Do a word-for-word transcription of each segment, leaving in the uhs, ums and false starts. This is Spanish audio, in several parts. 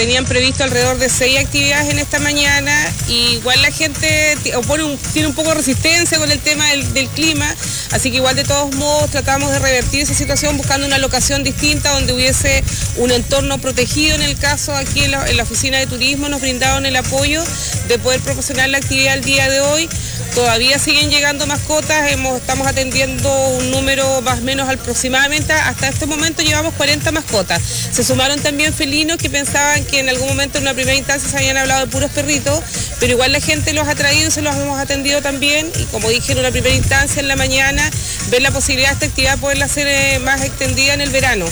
tenían previsto alrededor de seis actividades en esta mañana, y igual la gente opone un, tiene un poco de resistencia con el tema del, del clima, así que igual de todos modos tratamos de revertir esa situación buscando una locación distinta donde hubiese un entorno protegido. En el caso aquí en la, en la oficina de turismo nos brindaron el apoyo de poder proporcionar la actividad el día de hoy. Todavía siguen llegando mascotas, hemos, estamos atendiendo un número más o menos aproximadamente, hasta este momento llevamos cuarenta mascotas. Se sumaron también felinos que pensaban que en algún momento en una primera instancia se habían hablado de puros perritos, pero igual la gente los ha traído y se los hemos atendido también, y como dije en una primera instancia en la mañana, ver la posibilidad de esta actividad poderla hacer eh, más extendida en el verano.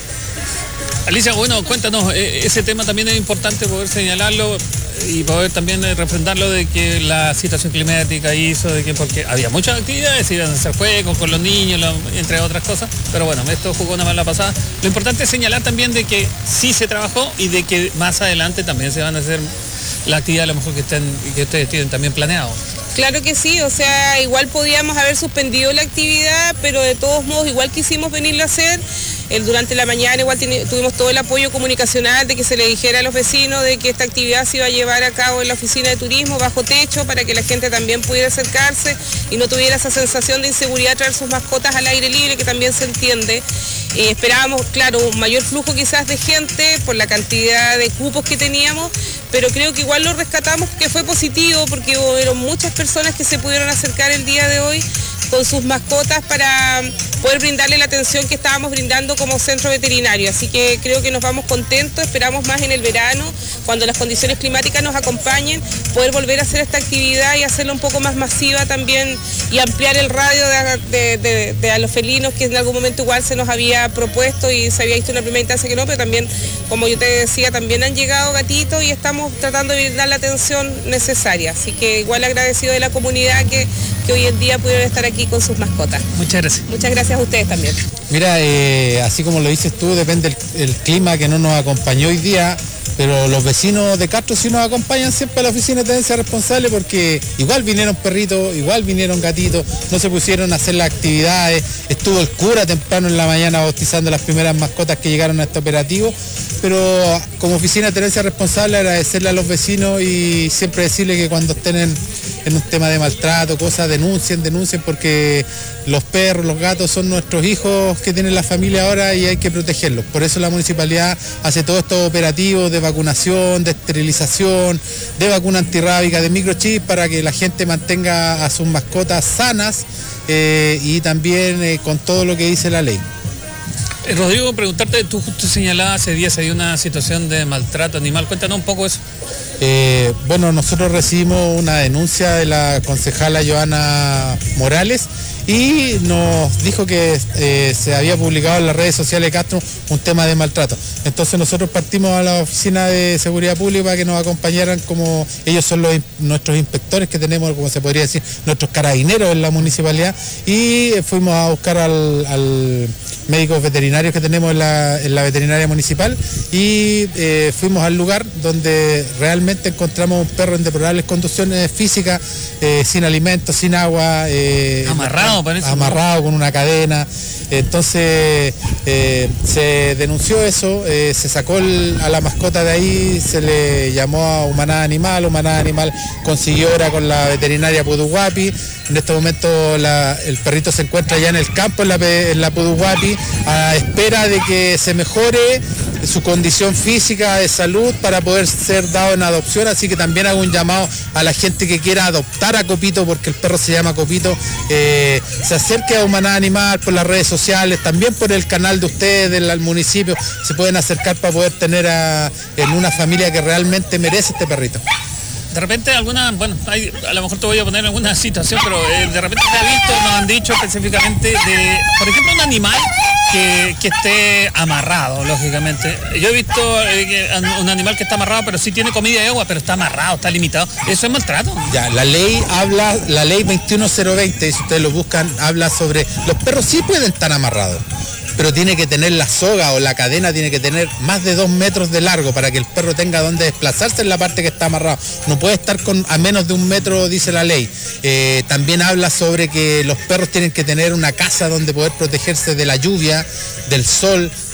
Alicia, bueno, cuéntanos, eh, ese tema también es importante poder señalarlo y poder también eh, refrendarlo de que la situación climática hizo de que, porque había muchas actividades, iban a hacer juegos con los niños, lo, entre otras cosas, pero bueno, esto jugó una mala pasada. Lo importante es señalar también de que sí se trabajó y de que más adelante también se van a hacer la actividad a lo mejor que, estén, que ustedes tienen también planeado. Claro que sí, o sea, igual podíamos haber suspendido la actividad, pero de todos modos igual quisimos venirlo a hacer. El, durante la mañana igual tuvimos todo el apoyo comunicacional de que se le dijera a los vecinos de que esta actividad se iba a llevar a cabo en la oficina de turismo bajo techo para que la gente también pudiera acercarse y no tuviera esa sensación de inseguridad traer sus mascotas al aire libre, que también se entiende. Eh, esperábamos, claro, un mayor flujo quizás de gente por la cantidad de cupos que teníamos, pero creo que igual lo rescatamos, que fue positivo porque hubo muchas personas que se pudieron acercar el día de hoy con sus mascotas para poder brindarle la atención que estábamos brindando como centro veterinario. Así que creo que nos vamos contentos, esperamos más en el verano, cuando las condiciones climáticas nos acompañen, poder volver a hacer esta actividad y hacerla un poco más masiva también y ampliar el radio de, de, de, de a los felinos, que en algún momento igual se nos había propuesto y se había visto en una primera instancia que no, pero también, como yo te decía, también han llegado gatitos y estamos tratando de brindar la atención necesaria. Así que igual agradecido de la comunidad que, que hoy en día pudieron estar aquí con sus mascotas. Muchas gracias. Muchas gracias a ustedes también. Mira, eh, así como lo dices tú, depende el, el clima que no nos acompañó hoy día, pero los vecinos de Castro sí nos acompañan siempre a la oficina de tenencia responsable, porque igual vinieron perritos, igual vinieron gatitos, no se pusieron a hacer las actividades, estuvo el cura temprano en la mañana bautizando las primeras mascotas que llegaron a este operativo, pero como oficina de tenencia responsable agradecerle a los vecinos y siempre decirle que cuando estén en, en un tema de maltrato, cosas, denuncien, denuncien, porque los perros, los gatos son nuestros hijos que tienen la familia ahora y hay que protegerlos. Por eso la municipalidad hace todos estos operativos de vacunación, de esterilización, de vacuna antirrábica, de microchip, para que la gente mantenga a sus mascotas sanas eh, y también eh, con todo lo que dice la ley. Eh, Rodrigo, preguntarte, tú justo señalabas hace días hay una situación de maltrato animal, cuéntanos un poco eso. Eh, bueno, nosotros recibimos una denuncia de la concejala Joana Morales y nos dijo que eh, se había publicado en las redes sociales de Castro un tema de maltrato. Entonces nosotros partimos a la oficina de seguridad pública para que nos acompañaran, como ellos son los, nuestros inspectores que tenemos, como se podría decir, nuestros carabineros en la municipalidad, y fuimos a buscar al, al médicos veterinarios que tenemos en la, en la veterinaria municipal y eh, fuimos al lugar donde realmente encontramos un perro en deplorables condiciones físicas, eh, sin alimentos, sin agua, eh, amarrado, parece, amarrado con una cadena. Entonces eh, se denunció eso, eh, se sacó el, a la mascota de ahí, se le llamó a Humanidad Animal, Humanidad Animal consiguió ahora con la veterinaria Puduhuapi. En este momento la, el perrito se encuentra ya en el campo, en la, en la Puduhuapi, a espera de que se mejore su condición física de salud para poder ser dado en adopción. Así que también hago un llamado a la gente que quiera adoptar a Copito, porque el perro se llama Copito, eh, se acerque a Humanidad Animal por las redes sociales, también por el canal de ustedes del municipio, se pueden acercar para poder tener a, en una familia que realmente merece este perrito. De repente alguna, bueno, hay, a lo mejor te voy a poner alguna situación, pero eh, de repente te ha visto, nos han dicho específicamente de, por ejemplo, un animal que, que esté amarrado, lógicamente. Yo he visto eh, un animal que está amarrado, pero sí tiene comida y agua, pero está amarrado, está limitado. ¿Eso es maltrato? Ya, la ley habla, la ley veintiuno cero veinte, si ustedes lo buscan, habla sobre, los perros sí pueden estar amarrados, pero tiene que tener la soga o la cadena, tiene que tener más de dos metros de largo para que el perro tenga donde desplazarse en la parte que está amarrado. No puede estar con a menos de un metro, dice la ley. Eh, también habla sobre que los perros tienen que tener una casa donde poder protegerse de la lluvia, del sol,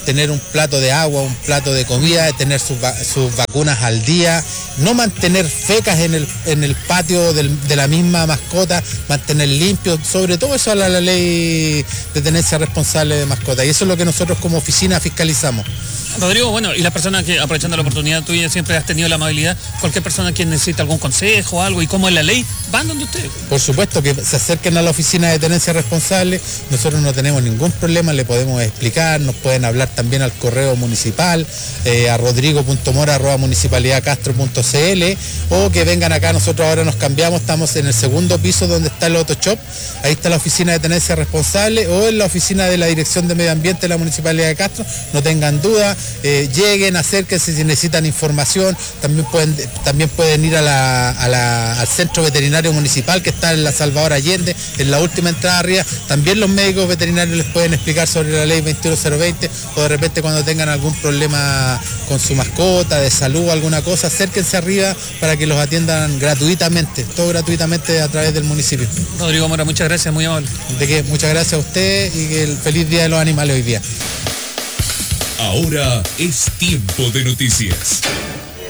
tener un plato de agua, un plato de comida, tener sus, va sus vacunas al día, no mantener fecas en el, en el patio del, de la misma mascota, mantener limpio, sobre todo eso a la, la ley de tenencia responsable de mascota, y eso es lo que nosotros como oficina fiscalizamos. Rodrigo, bueno, y las personas que, aprovechando la oportunidad tuya, siempre has tenido la amabilidad, cualquier persona que necesita algún consejo o algo, y como es la ley, van donde ustedes. Por supuesto, que se acerquen a la oficina de tenencia responsable, nosotros no tenemos ningún problema, le podemos explicar, nos pueden hablar también al correo municipal, eh, a rodrigo punto mora arroba municipalidad castro punto cl, o que vengan acá, nosotros ahora nos cambiamos, estamos en el segundo piso donde está el Auto Shop, ahí está la oficina de tenencia responsable, o en la oficina de la Dirección de Medio Ambiente de la Municipalidad de Castro, no tengan duda. Eh, lleguen, acérquense si necesitan información, también pueden, también pueden ir a la, a la, al centro veterinario municipal que está en la Salvador Allende, en la última entrada arriba, también los médicos veterinarios les pueden explicar sobre la ley veintiuno cero veinte, o de repente cuando tengan algún problema con su mascota, de salud, alguna cosa, acérquense arriba para que los atiendan gratuitamente, todo gratuitamente a través del municipio. Rodrigo Mora, muchas gracias, muy amable. De que muchas gracias a usted y que el feliz Día de los Animales hoy día. Ahora es tiempo de noticias.